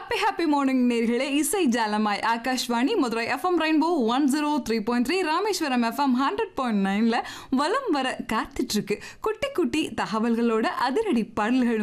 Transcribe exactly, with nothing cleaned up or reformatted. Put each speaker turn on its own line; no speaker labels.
happy happy morning நேர்களே, இசை ஜாலமாய் Akashvani Madurai FM rainbow one zero three point three Rameswaram FM hundred point நைன்ல வலம் வர காத்துட்டு இருக்கு குட்டி குட்டி தகவல்களோட அதிரடி பாடல்களும்